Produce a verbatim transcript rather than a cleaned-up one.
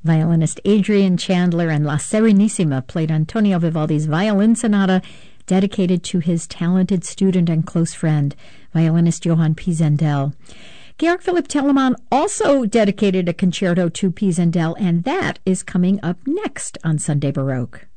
Violinist Adrian Chandler and La Serenissima played Antonio Vivaldi's Violin Sonata, dedicated to his talented student and close friend, violinist Johann Pisendel. Georg Philipp Telemann also dedicated a concerto to Pisendel, and that is coming up next on Sunday Baroque.